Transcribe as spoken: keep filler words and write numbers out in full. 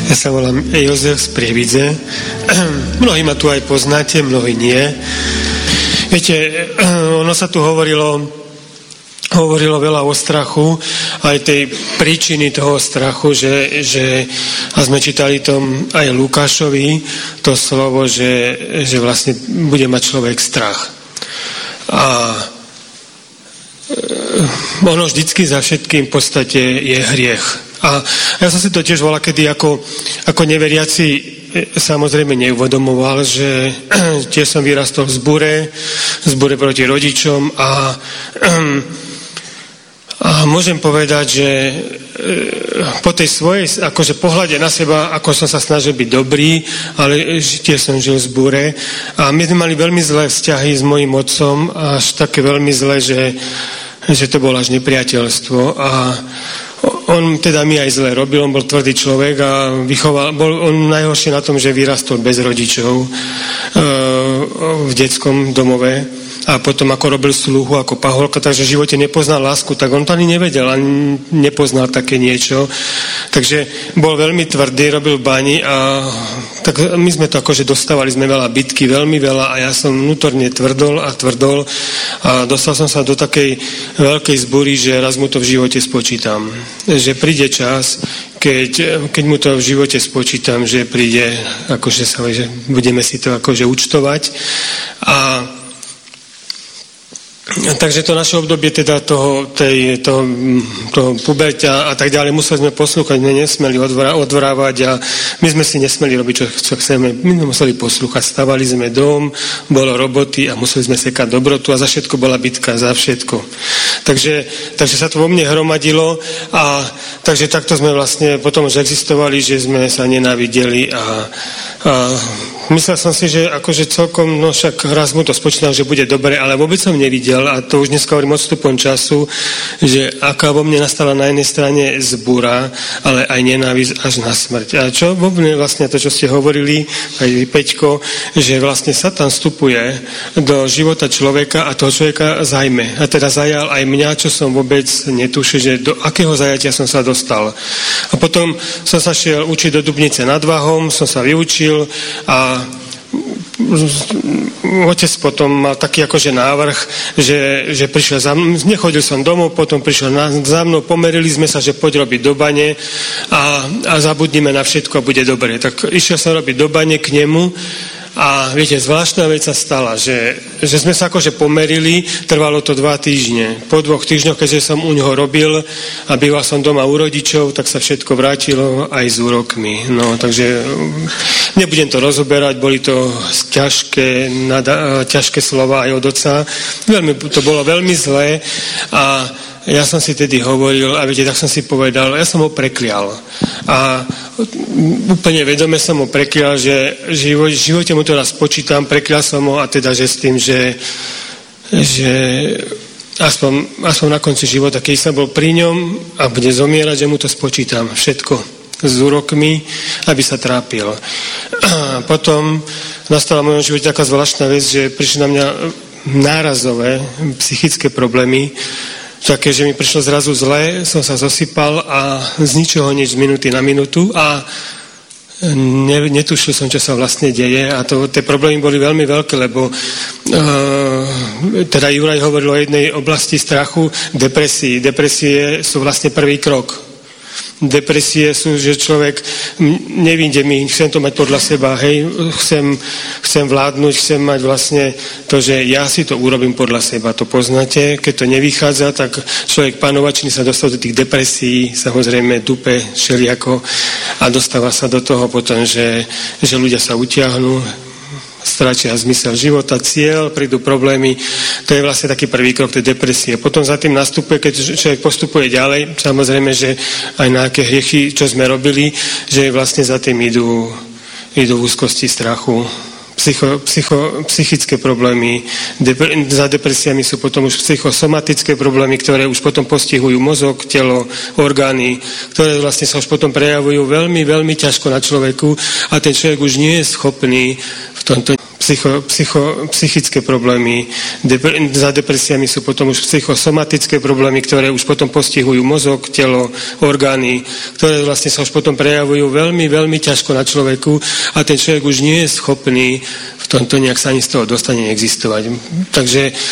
Ja sa volám Jozef z Prievidze. Mnohí ma tu aj poznáte, mnohí nie. Viete, ono sa tu hovorilo, hovorilo veľa o strachu, aj tej príčiny toho strachu, že, že a sme čítali tom aj Lukášovi to slovo, že, že vlastne bude mať človek strach. A ono vždycky za všetkým v podstate je hriech. A ja som si to tiež volal, kedy ako, ako neveriaci samozrejme neuvedomoval, že tiež som vyrastol v zbure, v zbure proti rodičom a, a môžem povedať, že po tej svojej akože pohľade na seba, ako som sa snažil byť dobrý, ale tiež som žil v zbure a my sme mali veľmi zlé vzťahy s mojím otcom, až také veľmi zlé, že, že to bolo až nepriateľstvo a on teda mi aj zle robil, on bol tvrdý človek a vychoval, bol on najhorší na tom, že vyrastol bez rodičov e, v detskom domove a potom ako robil sluhu, ako paholka, takže v živote nepoznal lásku, tak on to ani nevedel, ani nepoznal také niečo. Takže bol veľmi tvrdý, robil bani a tak my sme to akože dostávali sme veľa bitky, veľmi veľa a ja som vnútorne tvrdol a tvrdol a dostal som sa do takej veľkej zbúry, že raz mu to v živote spočítam. Že príde čas, keď, keď mu to v živote spočítam, že príde, akože sa, že budeme si to akože účtovať a takže to naše obdobie teda toho, tej, toho, toho puberťa a tak ďalej, museli sme poslúchať, my nesmeli odvrávať a my sme si nesmeli robiť, čo, čo chceme. My sme museli poslúchať, stavali sme dom, bolo roboty a museli sme sekať dobrotu a za všetko bola bitka, za všetko. Takže, takže sa to vo mne hromadilo a takže takto sme vlastne potom už existovali, že sme sa nenávideli a, a myslel som si, že akože celkom, no však raz mu to spočítal, že bude dobre, ale vôbec som nevidel a to už dneska hovorím odstupom času, že aká vo mne nastala na jednej strane zbúra, ale aj nenávisť až na smrť. A čo vo mne vlastne to, čo ste hovorili, aj vy, Peťko, že vlastne Satan vstupuje do života človeka a toho človeka zajme. A teda zajal aj mňa, čo som vôbec netušil, že do akého zajatia som sa dostal. A potom som sa šiel učiť do Dubnice nad Váhom, som sa vyučil a otec potom mal taký akože návrh, že, že prišiel za mnou, nechodil som domov, potom prišiel na, za mnou, pomerili sme sa, že poď robiť do bane a, a zabudnime na všetko a bude dobre. Tak išiel som robiť do bane k nemu a viete, zvláštna vec sa stala, že, že sme sa akože pomerili, trvalo to dva týždne. Po dvoch týždňoch, keďže som u ňoho robil a býval som doma u rodičov, tak sa všetko vrátilo aj s úrokmi. No, takže nebudem to rozoberať, boli to ťažké, nada, ťažké slova aj od otca. Veľmi, to bolo veľmi zlé a ja som si tedy hovoril, a viete, tak som si povedal, ja som ho preklial. A úplne vedome som ho preklial, že v živote mu to raz počítam, preklial som ho a teda, že s tým, že, že aspoň, aspoň na konci života, keď som bol pri ňom a bude zomierať, že mu to spočítam všetko s úrokmi, aby sa trápil. A potom nastala v mojom živote taká zvláštna vec, že prišli na mňa nárazové psychické problémy, také, že mi prišlo zrazu zle, som sa zosypal a z ničoho nič z minúty na minútu a ne, netušil som, čo sa vlastne deje a to, tie problémy boli veľmi veľké, lebo uh, teda Juraj hovoril o jednej oblasti strachu, depresii. Depresie sú vlastne prvý krok. Depresie sú, že človek nevíde mi, chcem to mať podľa seba, hej, chcem, chcem vládnuť, chcem mať vlastne to, že ja si to urobím podľa seba, to poznáte, keď to nevychádza, tak človek panovačný sa dostal do tých depresí, samozrejme dupe, všelijako a dostáva sa do toho potom, že, že ľudia sa utiahnu, stráčia zmysel života, cieľ, prídu problémy. To je vlastne taký prvý krok tej depresie. Potom za tým nastupuje, keď človek postupuje ďalej, samozrejme, že aj na aké hriechy, čo sme robili, že vlastne za tým idú, idú úzkosti, strachu, psycho, psycho, psychické problémy. Depre, za depresiami sú potom už psychosomatické problémy, ktoré už potom postihujú mozog, telo, orgány, ktoré vlastne sa už potom prejavujú veľmi, veľmi ťažko na človeku a ten človek už nie je schopný v tomto psycho, psycho, psychické problémy, depre, za depresiami sú potom už psychosomatické problémy, ktoré už potom postihujú mozog, telo, orgány, ktoré vlastne sa už potom prejavujú veľmi, veľmi ťažko na človeku a ten človek už nie je schopný v tomto nejak sa ani z toho dostane existovať. Takže